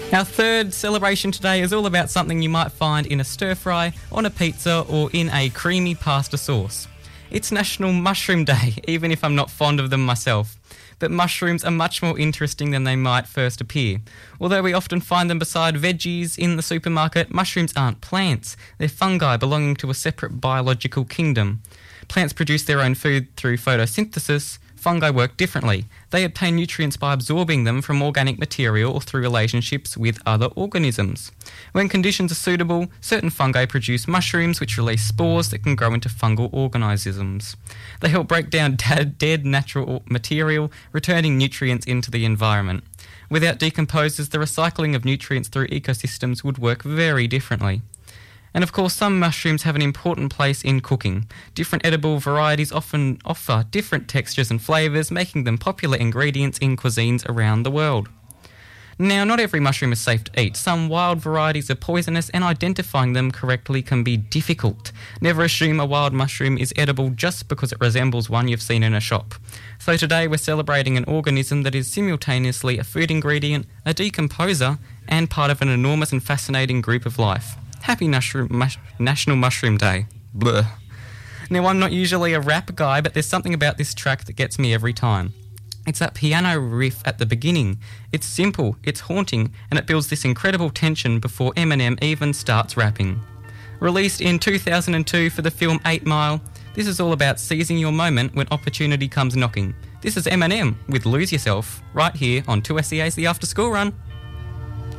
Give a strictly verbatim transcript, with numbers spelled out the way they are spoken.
Our third celebration today is all about something you might find in a stir-fry, on a pizza or in a creamy pasta sauce. It's National Mushroom Day, even if I'm not fond of them myself. But mushrooms are much more interesting than they might first appear. Although we often find them beside veggies in the supermarket, mushrooms aren't plants. They're fungi belonging to a separate biological kingdom. Plants produce their own food through photosynthesis. Fungi work differently. They obtain nutrients by absorbing them from organic material or through relationships with other organisms. When conditions are suitable, certain fungi produce mushrooms which release spores that can grow into fungal organisms. They help break down dead natural material, returning nutrients into the environment. Without decomposers, the recycling of nutrients through ecosystems would work very differently. And of course, some mushrooms have an important place in cooking. Different edible varieties often offer different textures and flavours, making them popular ingredients in cuisines around the world. Now, not every mushroom is safe to eat. Some wild varieties are poisonous, and identifying them correctly can be difficult. Never assume a wild mushroom is edible just because it resembles one you've seen in a shop. So today we're celebrating an organism that is simultaneously a food ingredient, a decomposer, and part of an enormous and fascinating group of life. Happy mushroom, mush, National Mushroom Day. Bleh. Now, I'm not usually a rap guy, but there's something about this track that gets me every time. It's that piano riff at the beginning. It's simple, it's haunting, and it builds this incredible tension before Eminem even starts rapping. Released in two thousand two for the film eight mile, this is all about seizing your moment when opportunity comes knocking. This is Eminem with Lose Yourself, right here on two S E A's The After School Run.